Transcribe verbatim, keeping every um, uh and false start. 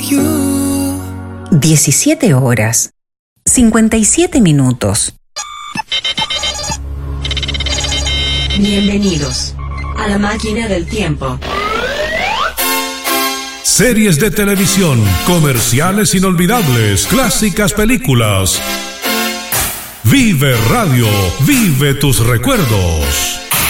you. diecisiete horas, cincuenta y siete minutos. Bienvenidos a la máquina del tiempo. Series de televisión, comerciales inolvidables, clásicas películas. Vive Radio, vive tus recuerdos.